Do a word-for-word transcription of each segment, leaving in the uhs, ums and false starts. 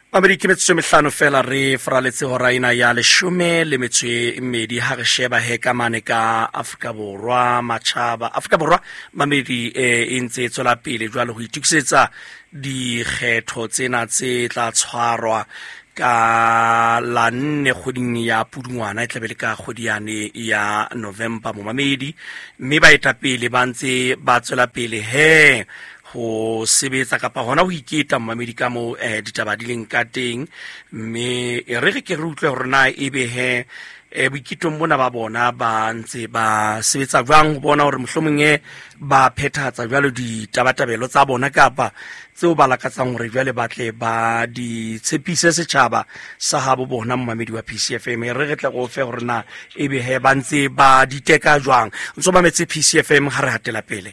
Ameriki metso mehlano fela re fraletse hora ina ya leshome le metso e mmedi ha re sheba he ka mane ka Afrika Borwa matjhaba Afrika Borwa mamedi e ntse tsola pele jwale ho itukisetsa di kgetho tsena tse tla tshwarwa ka la nne kgoding ya Pudungwana e tlabele ka kgodiane ya November mo mamedi mme ba etapele ba ntse ba tsola pele he ho sebetsa kapa hona ho iketa mamedi ka mo eh, ditaba di leng ka teng mme e re ke re utlwe hore na ebe he e boikitong bona ba bona ba ntse ba sebetsa jwang ho bona hore mohlomong ba phethatsa jwalo ditabatabelo tsa bona kapa tseo ba lakatsang hore jwale batle ba di tshepise setjhaba sa habo bona mmamedi wa P C F M. re re tla go fe hore na ebe he ba ntse ba diteka jwang ntse ba metse P C F M ha re hatela pele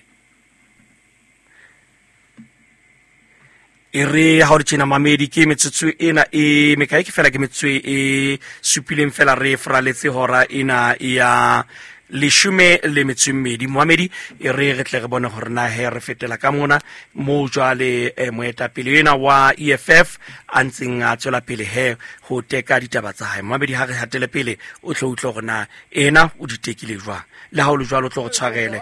e re ha re tshena mamedi ke metsotso ena e mekae ke fela ke metswe e supileng fela re fraletse hora ena ya leshome le metso e mmedi mamedi e re re tle re bone hore na he re fetela ka mona mo jwale moetapele ena wa E F F a ntseng a tswela pele he ho teka ditaba tsa hae mamedi ha re hatele pele o tlo utlwa hore na ena o ditekile jwang le ha o le jwalo o tlo go tshwarele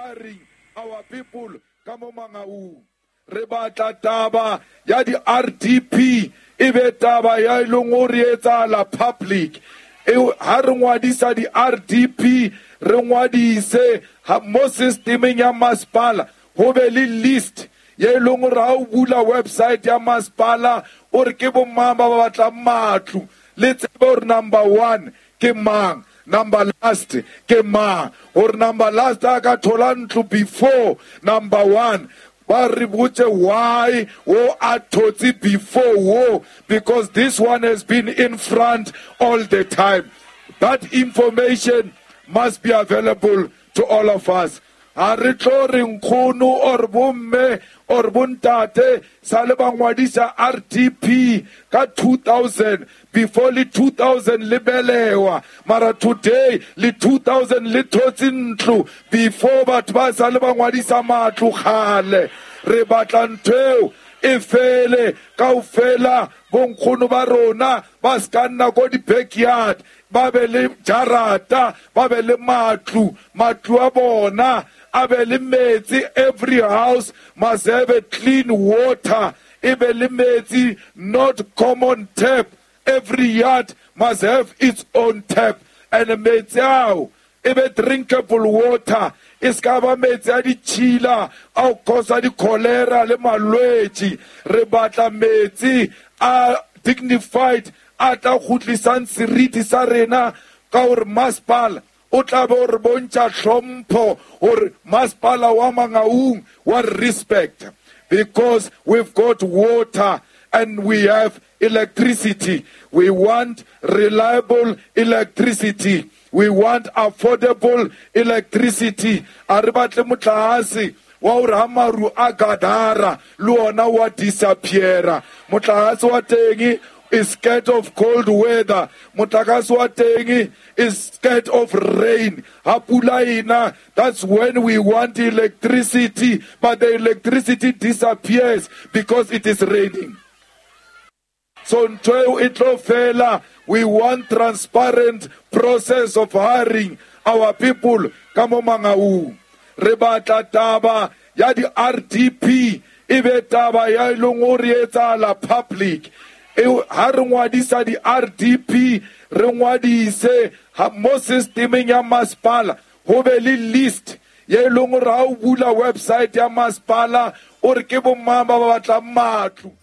our people ka mo Mangaung re batla taba ya di R D P e be taba ya ileng o re etsala public e ha re ngwadisa di R D P re ngwadise ha mo systemeng ya masipala ho be le list ye ileng ra o bula website ya masipala o re ke bo mama ba batla matlu le tsebe or number one ke mang number last ke mang or number last aka thola ntlu before number one ba re botse why wo atotsi before wo because this one has been in front all the time. That information must be available to all of us. Ha re tlo re nkgono or bomme or bontate sa le bangwadisa R D P ka two thousand before le two thousand le belewa mara today le two thousand le thotsi ntlo before batho ba sa le bangwadisa matlo khale re batla ntweo e fele kaofela bonkgono ba rona ba skanna go di backyard ba be le jarata ba be le matlu matlu a bona a be le metsi every house must have a clean water e be le metsi not common tap every yard must have its own tap and metsi ao e be drinkable water iskaba metsi a di chila au kosa di cholera le malwetsi re batla metsi a dignified a tla khutlisang seriti sa rena ka hore masipala o tla be re bontsha hlompho hore masipala wa Mangaung wa respect because we've got water and we have electricity. We want reliable electricity. We want affordable electricity. Aribatle mutlahasi wa uramaru agadara luona wa disappeara. Mutlahasi wa tengi is scared of cold weather. Mutlahasi wa tengi is scared of rain. Hapulaina, that's when we want electricity, but the electricity disappears because it is raining. So itlo we want transparent process of hiring our people kamo Mangaung. Re batla taba ya di R D P ibe taba ya ileng o re etsala public e ha re ngwadisa di R D P re ngwadise ha mo systemeng ya masipala ho be le list ye ileng ra o bula website ya masipala o re ke bo mama ba batla matlu